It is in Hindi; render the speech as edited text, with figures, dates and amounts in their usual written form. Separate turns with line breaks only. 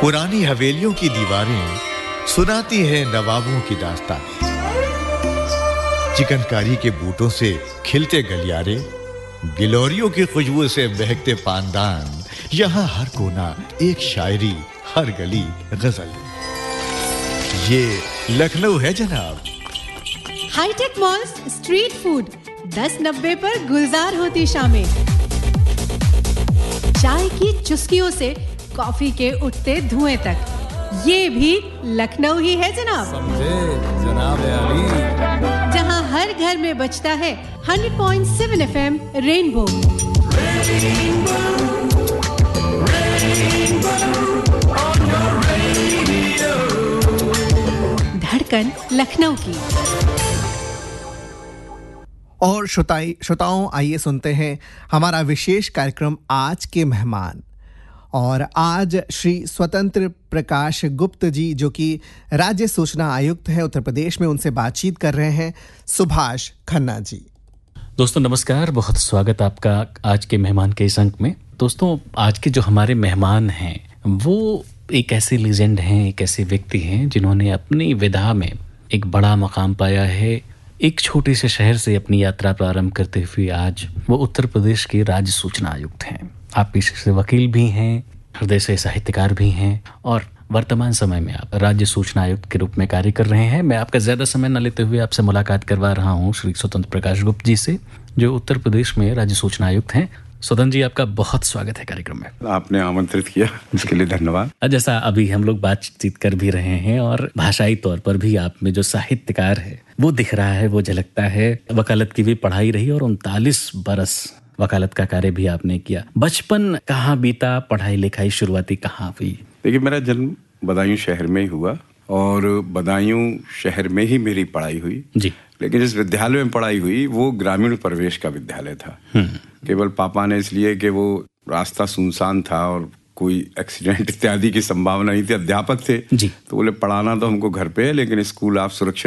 पुरानी हवेलियों की दीवारें सुनाती है नवाबों की दास्तानें। चिकनकारी के बूटों से खिलते गलियारे, गिलोरियों की खुशबू से महकते पानदान, यहाँ हर कोना एक शायरी, हर गली गजल। ये लखनऊ है जनाब।
हाईटेक मॉल्स स्ट्रीट फूड 10-90 पर गुलजार होती शामें। चाय की चुस्कियों से कॉफी के उठते धुएं तक, ये भी लखनऊ ही है जनाब।
समझे जनाब आली।
जहां हर घर में बजता है 100.7 FM रेनबो। धड़कन लखनऊ की।
और श्रोताओं आइए सुनते हैं हमारा विशेष कार्यक्रम आज के मेहमान। और आज श्री स्वतंत्र प्रकाश गुप्त जी, जो कि राज्य सूचना आयुक्त है उत्तर प्रदेश में, उनसे बातचीत कर रहे हैं सुभाष खन्ना जी।
दोस्तों नमस्कार, बहुत स्वागत आपका आज के मेहमान के इस अंक में। दोस्तों आज के जो हमारे मेहमान हैं वो एक ऐसे लीजेंड हैं, एक ऐसे व्यक्ति हैं जिन्होंने अपनी विधा में एक बड़ा मकाम पाया है। एक छोटे से शहर से अपनी यात्रा प्रारंभ करते हुए आज वो उत्तर प्रदेश के राज्य सूचना आयुक्त हैं। आप पेशे से वकील भी हैं, हृदय से साहित्यकार भी हैं और वर्तमान समय में आप राज्य सूचना आयुक्त के रूप में कार्य कर रहे हैं। मैं आपका ज़्यादा समय न लेते हुए आपसे मुलाकात करवा रहा हूँ श्री स्वतंत्र प्रकाश गुप्त जी से, जो उत्तर प्रदेश में राज्य सूचना आयुक्त हैं। स्वतंत्र जी, आपका बहुत स्वागत है कार्यक्रम में।
आपने आमंत्रित किया, इसके लिए धन्यवाद।
जैसा अभी हम लोग बातचीत कर भी रहे हैं और भाषाई तौर पर भी आप में जो साहित्यकार है वो दिख रहा है, वो झलकता है। वकालत की भी पढ़ाई रही और 39 बरस वकालत का कार्य भी आपने किया। बचपन कहाँ बीता, पढ़ाई लिखाई शुरुआती कहाँ हुई?
देखिए, मेरा जन्म बदायूं शहर में ही हुआ और बदायूं शहर में ही मेरी पढ़ाई हुई
जी।
लेकिन जिस विद्यालय में पढ़ाई हुई वो ग्रामीण परिवेश का विद्यालय था। केवल पापा ने इसलिए कि वो रास्ता सुनसान था और कोई एक्सीडेंट इत्यादि की संभावना नहीं थी, अध्यापक थे
जी।
तो बोले पढ़ाना तो हमको घर पे है लेकिन स्कूल आप सुरक्षित